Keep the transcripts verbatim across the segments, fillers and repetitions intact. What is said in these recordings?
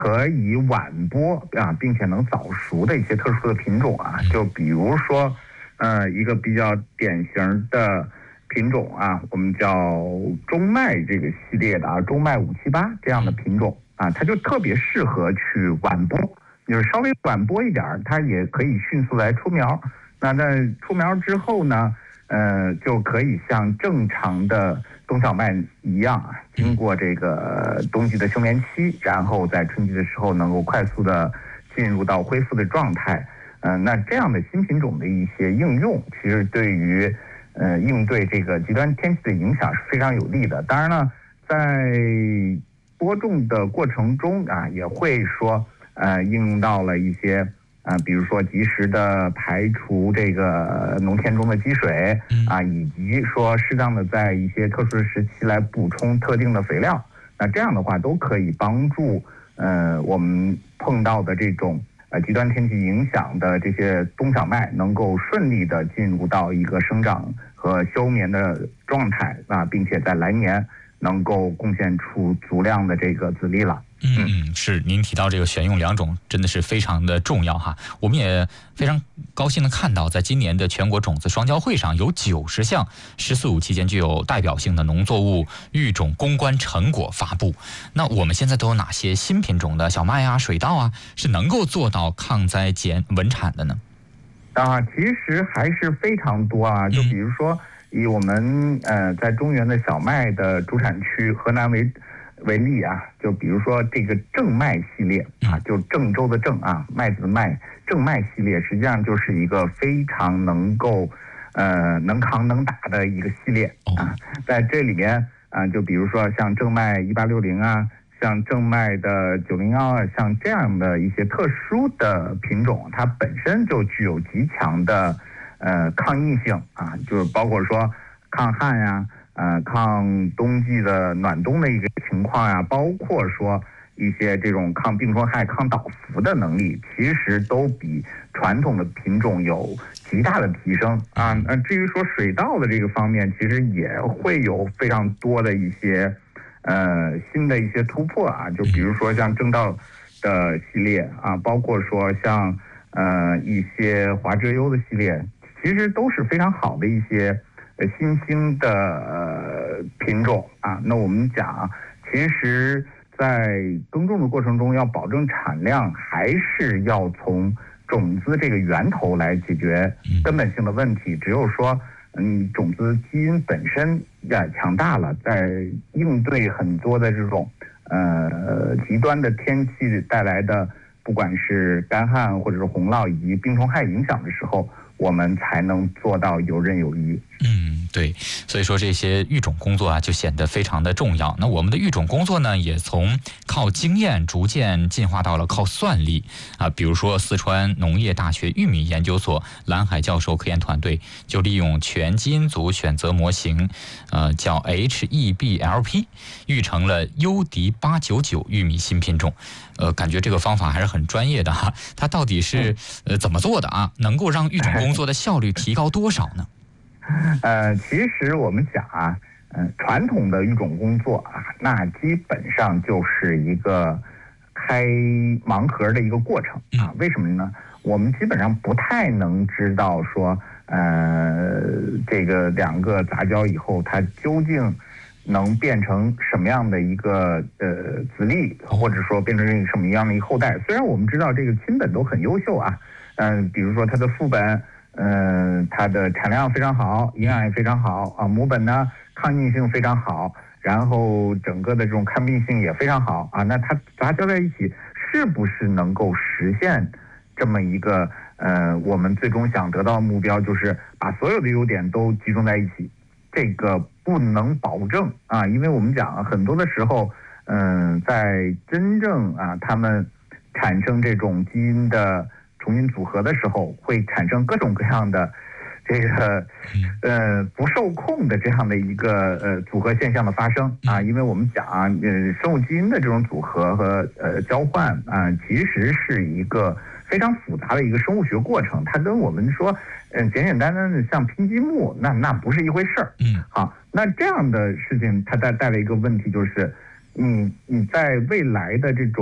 可以晚播啊，并且能早熟的一些特殊的品种啊，就比如说，呃，一个比较典型的品种啊，我们叫中麦这个系列的啊，中麦五七八这样的品种啊，它就特别适合去晚播，就是稍微晚播一点，它也可以迅速来出苗。那在出苗之后呢，呃，就可以像正常的冬小麦一样啊，经过这个冬季的休眠期，然后在春季的时候能够快速的进入到恢复的状态。嗯、呃，那这样的新品种的一些应用，其实对于呃应对这个极端天气的影响是非常有利的。当然了，在播种的过程中啊，也会说呃应用到了一些。啊、呃，比如说及时的排除这个农田中的积水啊，以及说适当的在一些特殊的时期来补充特定的肥料，那这样的话都可以帮助呃我们碰到的这种呃极端天气影响的这些冬小麦能够顺利的进入到一个生长和休眠的状态啊，并且在来年能够贡献出足量的这个籽粒了。 嗯，是您提到这个选用两种真的是非常的重要哈。我们也非常高兴的看到，在今年的全国种子双交会上，有九十项“十四五”期间具有代表性的农作物育种攻关成果发布。那我们现在都有哪些新品种的小麦啊、水稻啊，是能够做到抗灾减稳产的呢？ 啊，其实还是非常多啊。就比如说，以我们呃在中原的小麦的主产区河南为。为例啊，就比如说这个正麦系列啊，就郑州的郑啊，麦子的麦，正麦系列实际上就是一个非常能够，呃，能扛能打的一个系列啊。在这里面啊，就比如说像正麦一八六零啊，像正麦的九零幺啊，像这样的一些特殊的品种，它本身就具有极强的呃抗逆性啊，就是包括说抗旱呀。呃，抗冬季的暖冬的一个情况呀、啊，包括说一些这种抗病虫害、抗倒伏的能力，其实都比传统的品种有极大的提升啊。那至于说水稻的这个方面，其实也会有非常多的一些呃新的一些突破啊。就比如说像正稻的系列啊，包括说像呃一些华遮优的系列，其实都是非常好的一些。新兴的呃品种啊，那我们讲，其实，在耕种的过程中，要保证产量，还是要从种子这个源头来解决根本性的问题。只有说，嗯，种子基因本身呀强大了，在应对很多的这种呃极端的天气带来的，不管是干旱或者是洪涝以及病虫害影响的时候，我们才能做到游刃有余。 嗯，对，所以说这些育种工作啊，就显得非常的重要。那我们的育种工作呢，也从靠经验逐渐进化到了靠算力啊。比如说，四川农业大学玉米研究所蓝海教授科研团队就利用全基因组选择模型，呃，叫 H E B L P， 育成了优迪八九九玉米新品种。呃，感觉这个方法还是很专业的哈。它到底是呃怎么做的啊？能够让育种工作的效率提高多少呢？ 呃，其实我们讲啊，嗯、呃，传统的育种工作啊，那基本上就是一个开盲盒的一个过程啊。为什么呢？我们基本上不太能知道说，呃，这个两个杂交以后，它究竟能变成什么样的一个呃子粒，或者说变成什么样的一个后代。虽然我们知道这个亲本都很优秀啊，嗯、呃，比如说它的父本。嗯、呃，它的产量非常好，营养也非常好啊。母本呢，抗逆性非常好，然后整个的这种抗病性也非常好啊。那它杂交在一起，是不是能够实现这么一个呃，我们最终想得到的目标，就是把所有的优点都集中在一起？这个不能保证啊，因为我们讲很多的时候，嗯、呃，在真正啊，他们产生这种基因的。重新组合的时候，会产生各种各样的这个呃不受控的这样的一个呃组合现象的发生啊。因为我们讲啊，呃生物基因的这种组合和呃交换啊，其实是一个非常复杂的一个生物学过程。它跟我们说嗯、呃、简简单单的像拼积木，那那不是一回事儿。嗯，好，那这样的事情它带带来一个问题，就是你你在未来的这种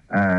呃。